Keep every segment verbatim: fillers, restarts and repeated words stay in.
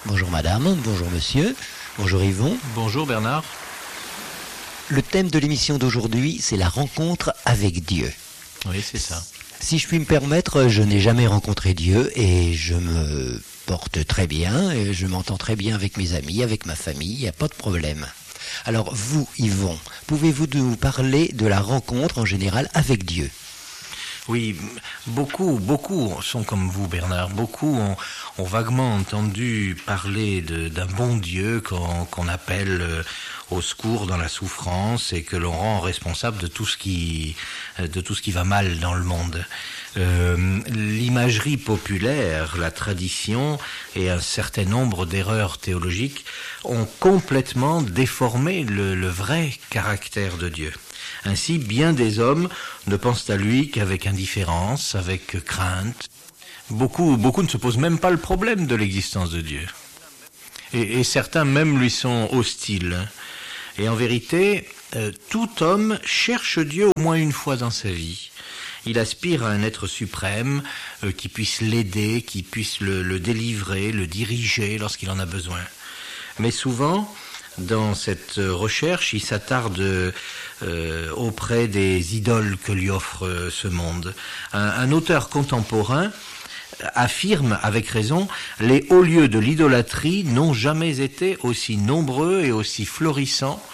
Bonjour madame, bonjour monsieur, bonjour Yvon. Bonjour Bernard. Le thème de l'émission d'aujourd'hui, c'est la rencontre avec Dieu. Oui, c'est ça. Si je puis me permettre, je n'ai jamais rencontré Dieu et je me porte très bien, et je m'entends très bien avec mes amis, avec ma famille, il n'y a pas de problème. Alors vous, Yvon, pouvez-vous nous parler de la rencontre en général avec Dieu ? Oui, beaucoup, beaucoup sont comme vous Bernard, beaucoup ont, ont vaguement entendu parler de, d'un bon Dieu qu'on, qu'on appelle euh, au secours dans la souffrance et que l'on rend responsable de tout ce qui, de tout ce qui va mal dans le monde. Euh, l'imagerie populaire, la tradition et un certain nombre d'erreurs théologiques ont complètement déformé le, le vrai caractère de Dieu. Ainsi, bien des hommes ne pensent à lui qu'avec indifférence, avec crainte. Beaucoup, beaucoup ne se posent même pas le problème de l'existence de Dieu. Et, et certains même lui sont hostiles. Et en vérité, euh, tout homme cherche Dieu au moins une fois dans sa vie. Il aspire à un être suprême euh, qui puisse l'aider, qui puisse le, le délivrer, le diriger lorsqu'il en a besoin. Mais souvent, dans cette recherche, il s'attarde euh, auprès des idoles que lui offre euh, ce monde. Un, un auteur contemporain affirme avec raison, les hauts lieux de l'idolâtrie n'ont jamais été aussi nombreux et aussi florissants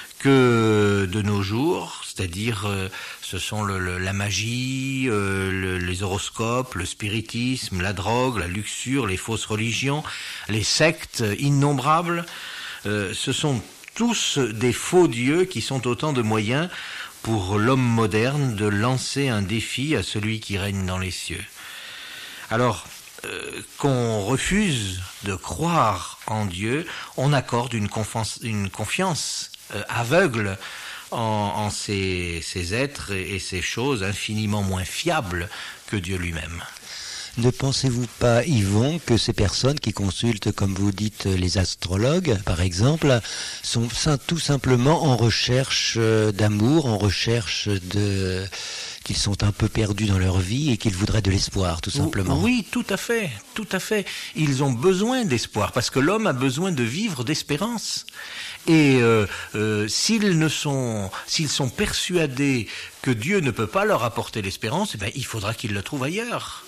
que de nos jours, c'est-à-dire euh, ce sont le, le, la magie, euh, le, les horoscopes, le spiritisme, la drogue, la luxure, les fausses religions, les sectes innombrables. Euh, ce sont tous des faux dieux qui sont autant de moyens pour l'homme moderne de lancer un défi à celui qui règne dans les cieux. Alors, euh, qu'on refuse de croire en Dieu, on accorde une, confiance, une confiance euh, aveugle en, en ces, ces êtres et, et ces choses infiniment moins fiables que Dieu lui-même. Ne pensez-vous pas, Yvon, que ces personnes qui consultent, comme vous dites, les astrologues, par exemple, sont tout simplement en recherche d'amour, en recherche de... qu'ils sont un peu perdus dans leur vie et qu'ils voudraient de l'espoir, tout simplement. Oui, tout à fait, tout à fait. Ils ont besoin d'espoir, parce que l'homme a besoin de vivre d'espérance. Et euh, euh, s'ils ne sont, s'ils sont persuadés que Dieu ne peut pas leur apporter l'espérance, eh bien, il faudra qu'ils le trouvent ailleurs.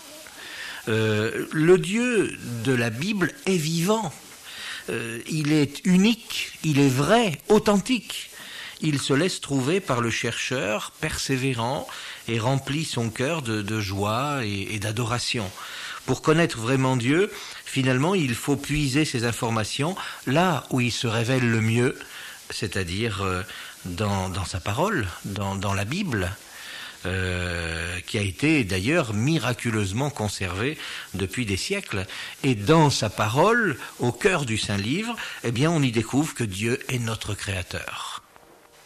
Euh, le Dieu de la Bible est vivant. Euh, il est unique, il est vrai, authentique. Il se laisse trouver par le chercheur persévérant et remplit son cœur de, de joie et, et d'adoration. Pour connaître vraiment Dieu, finalement, il faut puiser ses informations là où il se révèle le mieux, c'est-à-dire euh, dans, dans sa parole, dans, dans la Bible, euh, qui a été d'ailleurs miraculeusement conservée depuis des siècles. Et dans sa parole, au cœur du Saint-Livre, eh bien, on y découvre que Dieu est notre Créateur.